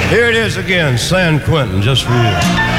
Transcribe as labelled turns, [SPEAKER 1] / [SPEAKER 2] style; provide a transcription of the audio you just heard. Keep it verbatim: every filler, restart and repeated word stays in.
[SPEAKER 1] Here it is again, San Quentin, just for you.